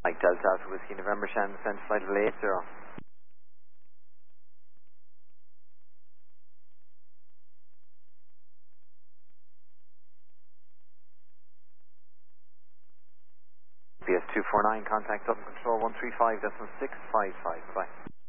Mike Delta Alpha Whiskey November Shannon, Centre Flight of 80. PS 249, contact Dublin Control 135.655. Bye.